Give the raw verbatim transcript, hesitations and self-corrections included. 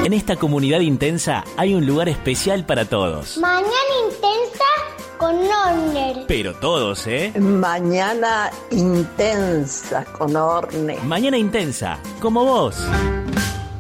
En esta comunidad intensa hay un lugar especial para todos. Mañana intensa con Orne. Pero todos, ¿eh? Mañana intensa con Orne. Mañana intensa, como vos.